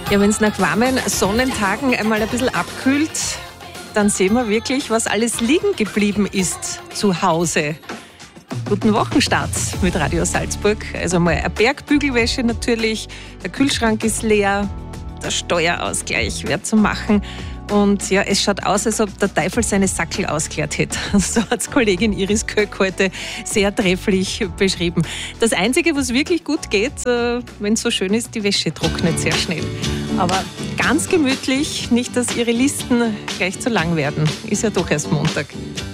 Ja, wenn es nach warmen Sonnentagen einmal ein bisschen abkühlt, dann sehen wir wirklich, was alles liegen geblieben ist zu Hause. Guten Wochenstart mit Radio Salzburg. Also mal eine Bergbügelwäsche natürlich, der Kühlschrank ist leer, der Steuerausgleich wäre zu machen. Und ja, es schaut aus, als ob der Teufel seine Sackel ausgeleert hätte. So hat es Kollegin Iris Köck heute sehr trefflich beschrieben. Das Einzige, was wirklich gut geht, wenn es so schön ist, die Wäsche trocknet sehr schnell. Aber ganz gemütlich, nicht, dass Ihre Listen gleich zu lang werden. Ist ja doch erst Montag.